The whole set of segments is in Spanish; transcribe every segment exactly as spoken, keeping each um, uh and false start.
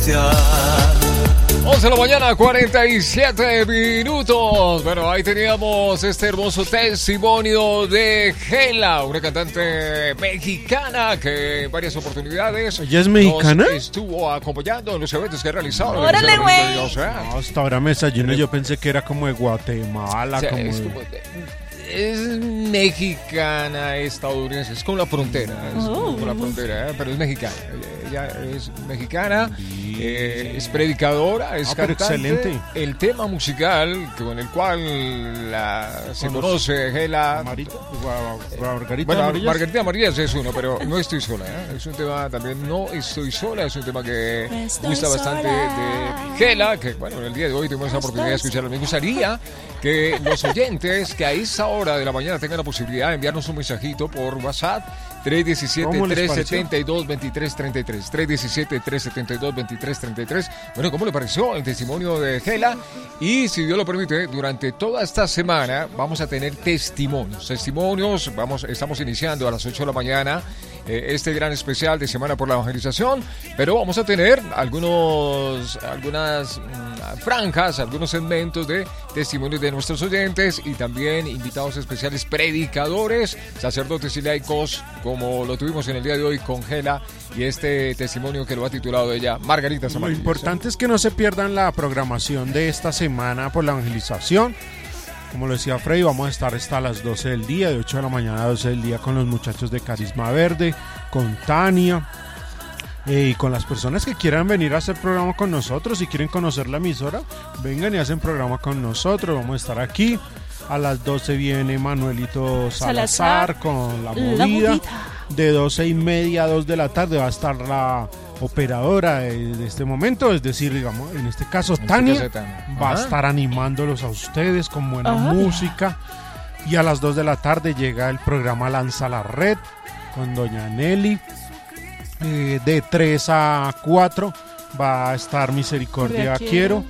once de la mañana, cuarenta y siete minutos. Bueno, ahí teníamos este hermoso testimonio de Gela, una cantante mexicana que en varias oportunidades ¿ella es mexicana? nos estuvo acompañando en los eventos que ha realizado. ¡Órale, güey! O sea, no, hasta ahora me desayuno, yo pensé que era como de Guatemala. O sea, como es, de... como de, es mexicana, estadounidense, es como la frontera, es Oh. como la frontera, ¿eh? Pero es mexicana. Ella es mexicana, eh, es predicadora, es Ah, pero cantante. excelente. El tema musical con el cual la, se Con los- conoce Gela. Marita, Gua- Gua- Margarita Bueno, Amarillas. Margarita Amarillas es uno, pero no estoy sola, ¿eh? Es un tema también, no estoy sola, es un tema que No estoy gusta bastante sola. de Gela, que bueno, en el día de hoy tuvimos la oportunidad de escucharlo. Me gustaría que los oyentes que a esa hora de la mañana tengan la posibilidad de enviarnos un mensajito por WhatsApp tres uno siete, ¿Cómo les tres pareció? siete dos, dos tres tres tres, tres uno siete, tres siete dos, dos tres tres tres. Bueno, ¿cómo le pareció el testimonio de Gela? Y si Dios lo permite, durante toda esta semana vamos a tener testimonios, testimonios, vamos, estamos iniciando a las ocho de la mañana eh, este gran especial de Semana por la Evangelización, pero vamos a tener algunos, algunas mm, franjas, algunos segmentos de testimonios de nuestros oyentes y también invitados especiales, predicadores, sacerdotes y laicos, como lo tuvimos en el día de hoy con Gela y este testimonio que lo ha titulado ella, Margarita Lo Amarillas. importante es que no se pierdan la programación de esta semana por la evangelización. Como lo decía Freddy, vamos a estar hasta las doce del día, de ocho de la mañana a doce del día con los muchachos de Carisma Verde, con Tania eh, y con las personas que quieran venir a hacer programa con nosotros. Si quieren conocer la emisora, vengan y hacen programa con nosotros. Vamos a estar aquí. A las doce viene Manuelito Salazar, Salazar, con la la movida. movida. De doce y media a dos de la tarde va a estar la operadora de, de este momento, es decir, digamos, en este caso En este Tania, caso, Tania. va a Ajá. estar animándolos a ustedes con buena Ah. música. Y a las dos de la tarde llega el programa Lanza la Red con Doña Nelly. Eh, de tres a cuatro va a estar Misericordia Quiero. Quiero.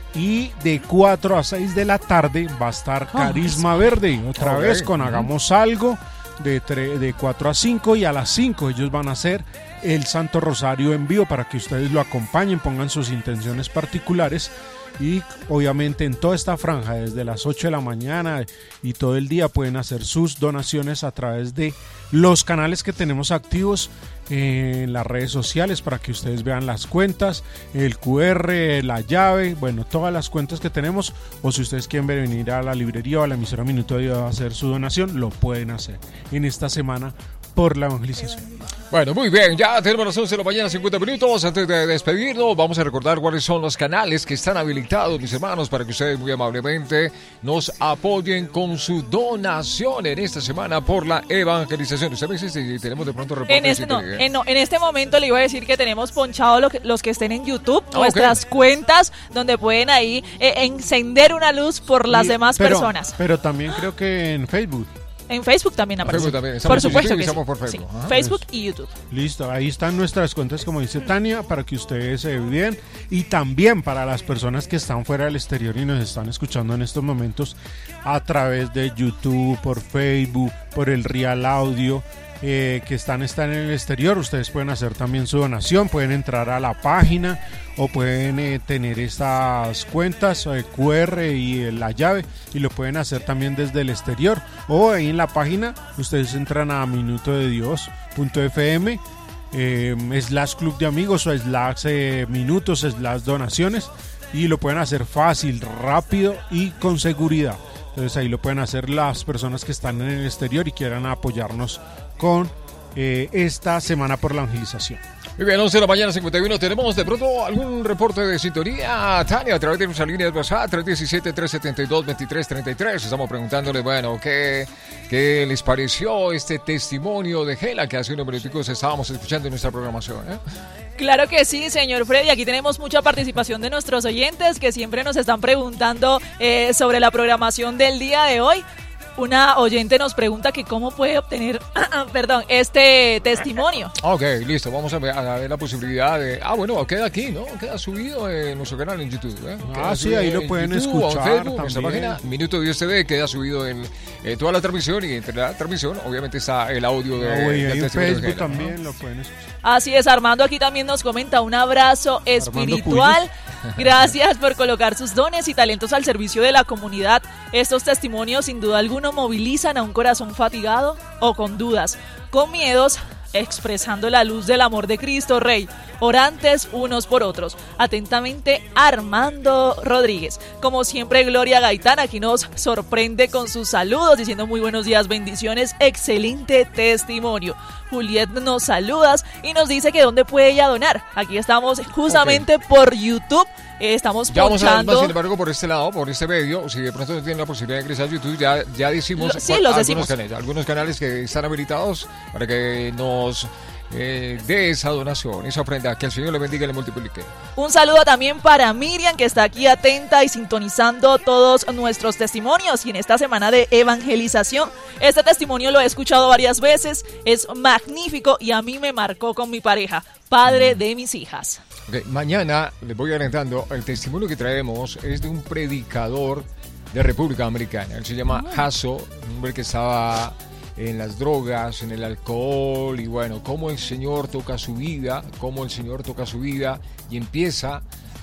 Y de cuatro a seis de la tarde va a estar Carisma Verde. Otra Ok. vez con Ujú. Hagamos Algo. De, tre- de cuatro a cinco, y a las cinco ellos van a hacer el Santo Rosario en vivo para que ustedes lo acompañen, pongan sus intenciones particulares. Y obviamente en toda esta franja, desde las ocho de la mañana y todo el día, pueden hacer sus donaciones a través de los canales que tenemos activos en las redes sociales para que ustedes vean las cuentas, el cu erre, la llave, bueno, todas las cuentas que tenemos. O si ustedes quieren venir a la librería o a la emisora Minuto de Dios a hacer su donación, lo pueden hacer en esta semana por la evangelización. Bueno, muy bien, ya tenemos las once de la mañana, cincuenta minutos. Antes de despedirnos, vamos a recordar cuáles son los canales que están habilitados, mis hermanos, para que ustedes muy amablemente nos apoyen con su donación en esta semana por la evangelización. Usted me dice si tenemos de pronto reportes. En este, no, de- en, no, en este momento le iba a decir que tenemos ponchado lo que- los que estén en YouTube, Ah, nuestras ok. cuentas, donde pueden ahí eh, encender una luz por las Y- demás pero- personas. Pero también creo que en Facebook. En Facebook también aparece. Facebook también. Estamos Por en supuesto YouTube y que sí. estamos por Facebook. Sí, Ajá. Facebook y YouTube. Listo, ahí están nuestras cuentas, como dice Tania, para que ustedes se vean bien. Y también para las personas que están fuera del exterior y nos están escuchando en estos momentos a través de YouTube, por Facebook, por el Real Audio, eh, que están, están en el exterior. Ustedes pueden hacer también su donación, pueden entrar a la página o pueden eh, tener estas cuentas, el cu erre y eh, la llave, y lo pueden hacer también desde el exterior. O ahí en la página ustedes entran a minuto de dios punto efe eme, eh, slash club de amigos o slash eh, minutos, slash donaciones, y lo pueden hacer fácil, rápido y con seguridad. Entonces ahí lo pueden hacer las personas que están en el exterior y quieran apoyarnos con eh, esta semana por la evangelización. Muy bien, once de la mañana, cincuenta y uno. Tenemos de pronto algún reporte de sintonía, Tania, a través de nuestra línea de WhatsApp, tres uno siete, tres siete dos, dos tres tres tres. Estamos preguntándole, bueno, ¿qué, qué les pareció este testimonio de Gela que hace unos minuticos estábamos escuchando en nuestra programación, ¿eh? Claro que sí, señor Freddy. Aquí tenemos mucha participación de nuestros oyentes que siempre nos están preguntando eh, sobre la programación del día de hoy. una oyente nos pregunta que cómo puede obtener, perdón, este testimonio. Ok, listo, vamos a ver, a ver la posibilidad de... Ah, bueno, queda aquí, ¿no? Queda subido en nuestro canal en YouTube, ¿eh? Ah, sí, ahí lo pueden YouTube, escuchar en Facebook, en nuestra también. página Minuto Dios T V, queda subido en eh, toda la transmisión, y entre la transmisión obviamente está el audio de, No, y del ahí en testimonio de Facebook Gela, ¿no? también lo pueden escuchar. Así es, Armando aquí también nos comenta un abrazo espiritual. Gracias por colocar sus dones y talentos al servicio de la comunidad. Estos testimonios sin duda alguna movilizan a un corazón fatigado o con dudas, con miedos, expresando la luz del amor de Cristo Rey, orantes unos por otros. Atentamente, Armando Rodríguez. Como siempre, Gloria Gaitán aquí nos sorprende con sus saludos, diciendo muy buenos días, bendiciones, excelente testimonio. Juliet nos saludas y nos dice que dónde puede ella donar. Aquí estamos justamente okay. por YouTube. Eh, estamos ya vamos a ver más, ponchando. sin embargo, por este lado, por este medio, si de pronto no tienen la posibilidad de ingresar a YouTube, ya, ya decimos Lo, sí, por, los algunos decimos. canales, algunos canales que están habilitados para que nos eh, dé esa donación, esa ofrenda, que el Señor le bendiga y le multiplique. Un saludo también para Miriam, que está aquí atenta y sintonizando todos nuestros testimonios, y en esta semana de evangelización, este testimonio lo he escuchado varias veces, es magnífico y a mí me marcó con mi pareja, padre de mis hijas. Okay, mañana les voy adelantando, el testimonio que traemos es de un predicador de República Dominicana. Él se llama Jasso, un hombre que estaba en las drogas, en el alcohol, y bueno, cómo el Señor toca su vida, cómo el Señor toca su vida y empieza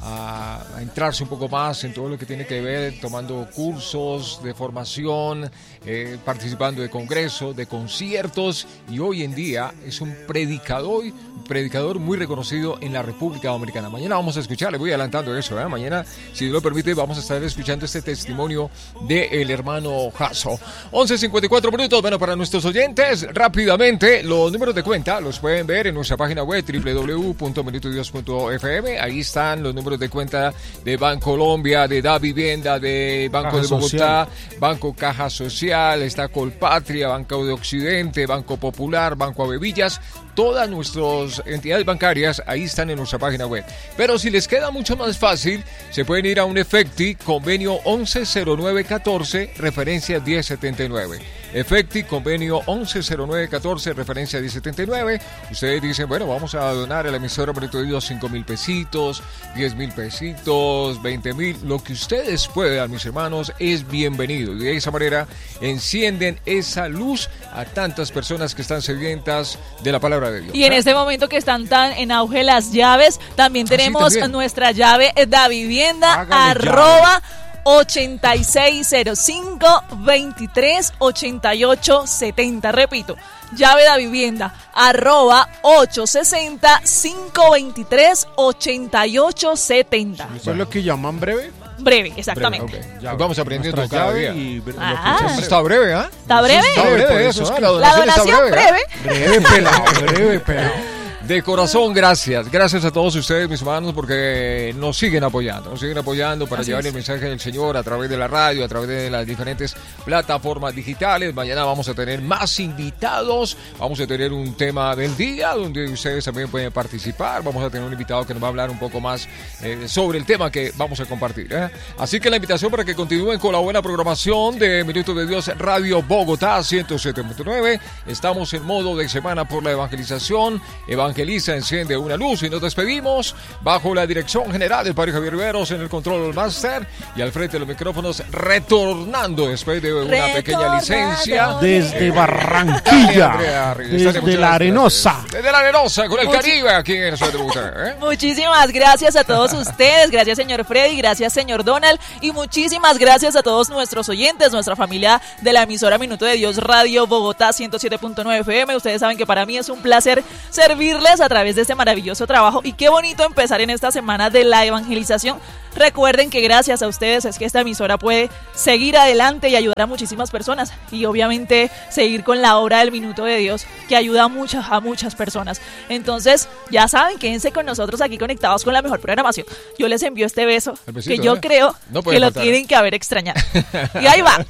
a, a entrarse un poco más en todo lo que tiene que ver, tomando cursos de formación, eh, participando de congresos, de conciertos, y hoy en día es un predicador predicador muy reconocido en la República Dominicana. Mañana vamos a escuchar, le voy adelantando eso, ¿eh? Mañana, si Dios lo permite, vamos a estar escuchando este testimonio del hermano Jasso. once cincuenta y cuatro minutos, bueno, para nuestros oyentes, rápidamente, los números de cuenta los pueden ver en nuestra página web, doble u doble u doble u punto minuto dios punto f m. Ahí están los números de cuenta de Bancolombia, de Da Vivienda, de Banco Caja de Bogotá, Social. Banco Caja Social, está Colpatria, Banco de Occidente, Banco Popular, Banco Avevillas. Todas nuestras entidades bancarias ahí están en nuestra página web. Pero si les queda mucho más fácil, se pueden ir a un Efecti, convenio once cero nueve catorce, referencia diez setenta y nueve. Efecti, convenio once cero nueve catorce, referencia diez setenta y nueve. Ustedes dicen, bueno, vamos a donar a la emisora Minuto de Dios cinco mil pesitos, diez mil pesitos, veinte mil. Lo que ustedes puedan, mis hermanos, es bienvenido. Y de esa manera encienden esa luz a tantas personas que están sedientas de la palabra de Dios. Y en este momento que están tan en auge las llaves, también tenemos ah, sí, también. nuestra llave Da Vivienda, Hágale arroba llave. ochenta y seis cero cinco, veintitrés ochenta y ocho setenta. Repito, llave Da Vivienda, arroba ochocientos sesenta, quinientos veintitrés, ochenta y ocho setenta. ¿Eso es lo que llaman breve? Breve, exactamente. Breve, okay. Vamos aprendiendo cada día. Y ah. Está breve, ¿ah? ¿eh? ¿Está breve? Está breve eso, eso, ¿eh? La donación, la donación está breve. Breve, breve pelado, breve pelado. De corazón, gracias. Gracias a todos ustedes, mis hermanos, porque nos siguen apoyando. Nos siguen apoyando para Así llevar es. el mensaje del Señor a través de la radio, a través de las diferentes plataformas digitales. Mañana vamos a tener más invitados. Vamos a tener un tema del día donde ustedes también pueden participar. Vamos a tener un invitado que nos va a hablar un poco más eh, sobre el tema que vamos a compartir. ¿eh? Así que la invitación para que continúen con la buena programación de Minuto de Dios Radio Bogotá ciento siete punto nueve. Estamos en modo de semana por la evangelización. Evangelización Evangeliza, enciende una luz, y nos despedimos bajo la dirección general del padre Javier Riveros en el control master y al frente de los micrófonos, retornando después de una Retornado. pequeña licencia desde eh, Barranquilla, desde la Arenosa, desde la Arenosa con el Much- Caribe aquí en el sur de Bogotá. ¿eh? Muchísimas gracias a todos ustedes, gracias señor Freddy, gracias señor Donald, y muchísimas gracias a todos nuestros oyentes, nuestra familia de la emisora Minuto de Dios Radio Bogotá ciento siete punto nueve F M. Ustedes saben que para mí es un placer servirles a través de este maravilloso trabajo, y qué bonito empezar en esta semana de la evangelización. Recuerden que gracias a ustedes es que esta emisora puede seguir adelante y ayudar a muchísimas personas, y obviamente seguir con la obra del Minuto de Dios, que ayuda a muchas, a muchas personas. Entonces, ya saben, quédense con nosotros aquí conectados con la mejor programación. Yo les envío este beso, besito, que yo ¿eh? creo no que lo faltar. tienen que haber extrañado. Y ahí va.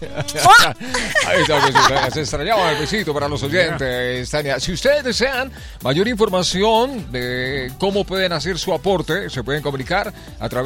Ahí está el besito. Se extrañaba el besito para los oyentes, Tania. Si ustedes desean mayor información de cómo pueden hacer su aporte, se pueden comunicar a través de nuestra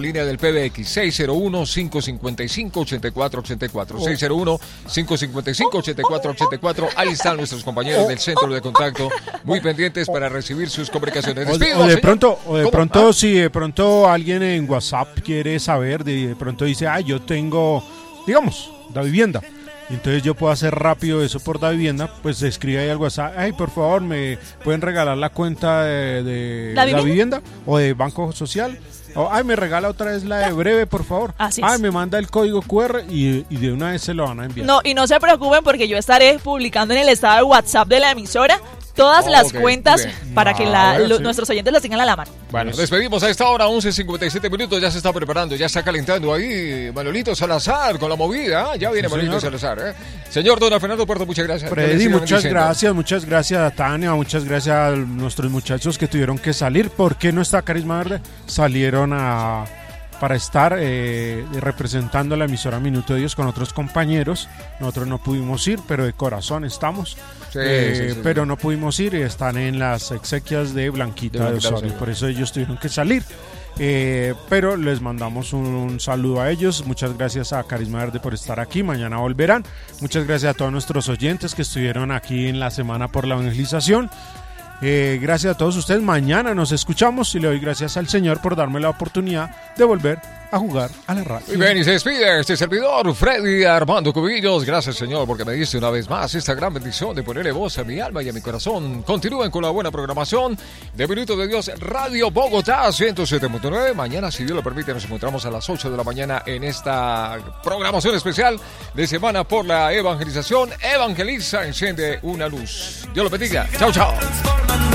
línea del P B X, seis cero uno, cinco cinco cinco, ocho cuatro ocho cuatro, seis cero uno, cinco cinco cinco, ocho cuatro ocho cuatro. Ahí están nuestros compañeros del centro de contacto, muy pendientes para recibir sus comunicaciones. O, Despido, o de señor. pronto, o de ¿Cómo? pronto ¿Ah? si de pronto alguien en WhatsApp quiere saber, de, de pronto dice, ah, yo tengo, digamos, la vivienda. Entonces yo puedo hacer rápido eso por la vivienda, pues se escribe ahí al WhatsApp, ay, por favor, me pueden regalar la cuenta de, de ¿La la vivienda? vivienda o de Banco Social. O, ay, me regala otra vez la de Breve, por favor. Así Ay, es. me manda el código cu erre y, y de una vez se lo van a enviar. No, y no se preocupen porque yo estaré publicando en el estado de WhatsApp de la emisora todas Oh, las ok, cuentas bien. para Ah, que la- bueno, lo- sí. nuestros oyentes las tengan a la mano. Bueno, despedimos a esta hora, once cincuenta y siete minutos, ya se está preparando, ya está calentando ahí Manolito Salazar con la movida, ¿eh? Ya viene Sí, Manolito señor. Salazar, ¿eh? Señor Don Fernando Puerto, muchas gracias. Que le Freddy, sigan muchas bendiciendo. gracias, muchas gracias a Tania, muchas gracias a nuestros muchachos que tuvieron que salir. ¿Por qué no está Carisma Verde? Salieron a para estar eh, representando la emisora Minuto de Dios con otros compañeros. Nosotros no pudimos ir, pero de corazón estamos. Sí, Eh, sí, sí, pero sí. no pudimos ir y están en las exequias de Blanquita De de, Blanquita de Osorio. Osorio. Por eso ellos tuvieron que salir. Eh, pero les mandamos un, un saludo a ellos. Muchas gracias a Carisma Verde por estar aquí. Mañana volverán. Muchas gracias a todos nuestros oyentes que estuvieron aquí en la semana por la evangelización. Eh, gracias a todos ustedes. Mañana nos escuchamos y le doy gracias al Señor por darme la oportunidad de volver a jugar a la radio. Muy bien, y se despide este servidor, Freddy Armando Cubillos. Gracias, Señor, porque me diste una vez más esta gran bendición de ponerle voz a mi alma y a mi corazón. Continúen con la buena programación de Minuto de Dios Radio Bogotá ciento siete punto nueve. Mañana, si Dios lo permite, nos encontramos a las ocho de la mañana en esta programación especial de Semana por la Evangelización. Evangeliza, enciende una luz. Dios lo bendiga. Chao, chao.